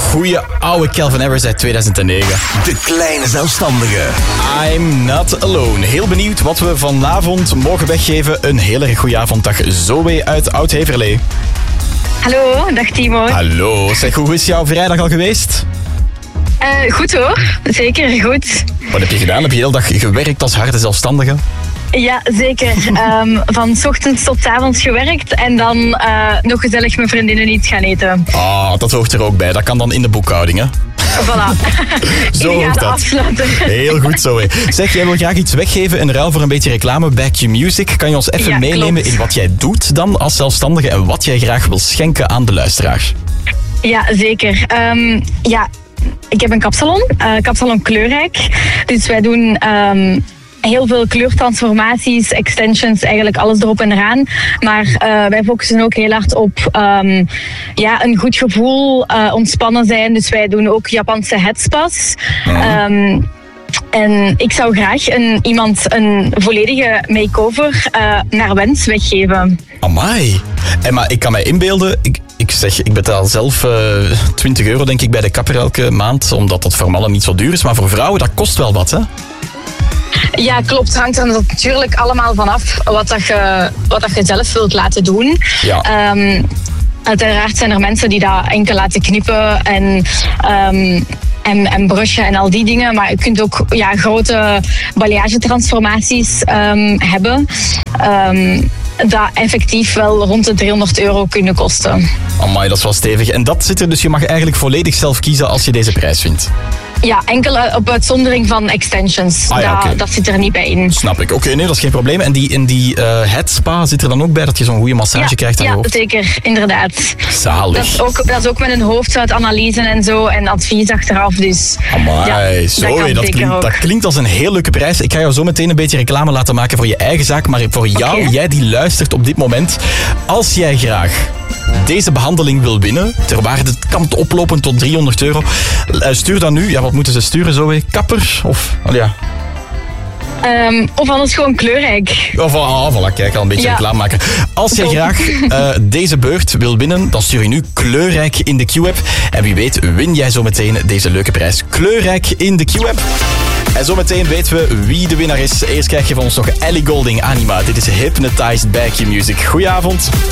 Goeie oude Calvin Harris uit 2009. De kleine zelfstandige. I'm not alone. Heel benieuwd wat we vanavond mogen weggeven. Een hele erg goede avond. Dag Zoe uit Oud-Heverlee. Hallo, dag Timo. Hallo. Zeg, hoe is jouw vrijdag al geweest? Goed hoor, zeker goed. Wat heb je gedaan? Heb je de hele dag gewerkt als harde zelfstandige? Ja, zeker. Van 's ochtends tot 's avonds gewerkt en dan nog gezellig met vriendinnen iets gaan eten. Dat hoort er ook bij. Dat kan dan in de boekhouding, hè? Voilà. Zo hoort dat. Afsluiten. Heel goed, Zoe. Zeg, jij wil graag iets weggeven in ruil voor een beetje reclame. Back Your Music. Kan je ons even meenemen klopt. in wat jij doet dan als zelfstandige en wat jij graag wil schenken aan de luisteraar? Ja, zeker. Ik heb een kapsalon Kleurrijk. Dus wij doen heel veel kleurtransformaties, extensions, eigenlijk alles erop en eraan. Maar wij focussen ook heel hard op een goed gevoel, ontspannen zijn. Dus wij doen ook Japanse headspas. En ik zou graag iemand een volledige make-over naar wens weggeven. Amai. Maar ik kan mij inbeelden, ik betaal zelf €20 denk ik bij de kapper elke maand, omdat dat voor mannen niet zo duur is. Maar voor vrouwen, dat kost wel wat, hè? Ja, klopt. Het hangt er natuurlijk allemaal vanaf wat je zelf wilt laten doen. Ja. Uiteraard zijn er mensen die dat enkel laten knippen en brushen en al die dingen. Maar je kunt ook grote balayage-transformaties hebben. Dat effectief wel rond de €300 kunnen kosten. Amai, dat is wel stevig. En dat zit er dus, je mag eigenlijk volledig zelf kiezen als je deze prijs vindt. Ja, enkel op uitzondering van extensions. Dat zit er niet bij in. Snap ik. Oké, nee, dat is geen probleem. En die headspa zit er dan ook bij, dat je zo'n goede massage krijgt aan je hoofd? Ja, zeker. Inderdaad. Zalig. Dat is ook met een hoofdhuidanalyse en zo en advies achteraf. Dus, amai, dat klinkt als een heel leuke prijs. Ik ga jou zo meteen een beetje reclame laten maken voor je eigen zaak. Maar voor jou, jij die luistert op dit moment. Als jij graag deze behandeling wil winnen, ter waarde kan het oplopen tot €300. Stuur dan nu, wat moeten ze sturen, Zoe? Kapper? Of anders gewoon Kleurrijk. Voilà, kijk, al een beetje reclame maken. Als jij graag deze beurt wil winnen, dan stuur je nu Kleurrijk in de Q-app. En wie weet win jij zo meteen deze leuke prijs. Kleurrijk in de Q-app. En zometeen weten we wie de winnaar is. Eerst krijg je van ons nog Ellie Goulding, Anima. Dit is Hypnotized Back Your Music. Goedenavond.